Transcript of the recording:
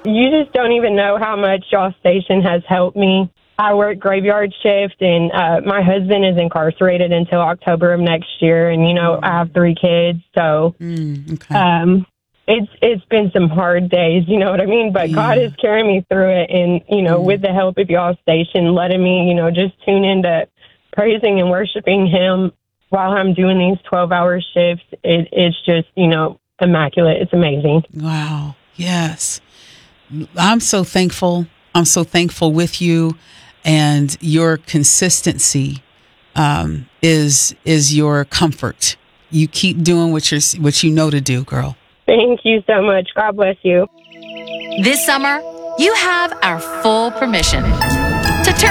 you just don't even know how much y'all station has helped me. I work graveyard shift, and my husband is incarcerated until October of next year. And, I have 3 kids. So okay. It's been some hard days, you know what I mean? But God is carrying me through it. And, with the help of y'all station, letting me, just tune into praising and worshiping him while I'm doing these 12-hour shifts, it's just, immaculate. It's amazing. Wow. Yes. I'm so thankful. I'm so thankful with you, and your consistency is your comfort. You keep doing what you know to do, girl. Thank you so much. God bless you. This summer, you have our full permission